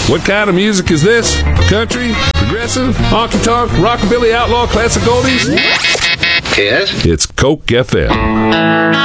What kind of music is this? Country? Progressive? Honky-tonk? Rockabilly? Outlaw? Classic oldies? Yes? It's Coke FM.